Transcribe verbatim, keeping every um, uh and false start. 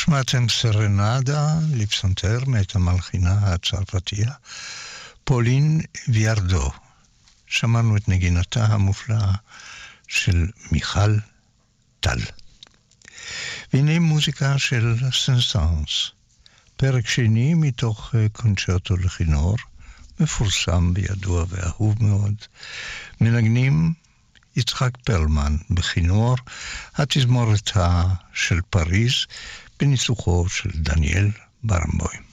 שמעתם סרנדה לפסנתר מאת המלחינה הצרפתייה פולין ויארדו. שמענו את נגינתה המופלאה של מיכל טל. והנה מוזיקה של סנסאנס, פרק שני מתוך קונצ'רטו לכינור, מפורסם וידוע ואהוב מאוד. מנגנים יצחק פרלמן בכינור, התזמורת של פריז בניסוחו של דניאל ברמבוים.